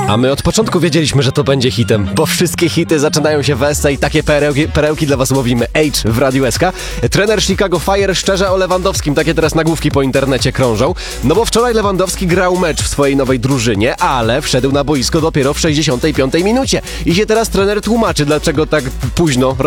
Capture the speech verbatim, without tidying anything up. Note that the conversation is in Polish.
A my od początku wiedzieliśmy, że to będzie hitem, bo wszystkie hity zaczynają się w S C i takie perełki, perełki dla was łowimy. H w Radiu S K. Trener Chicago Fire szczerze o Lewandowskim, takie teraz nagłówki po internecie krążą. No bo wczoraj Lewandowski grał mecz w swojej nowej drużynie, ale wszedł na boisko dopiero w sześćdziesiątej piątej minucie. I się teraz trener tłumaczy, dlaczego tak późno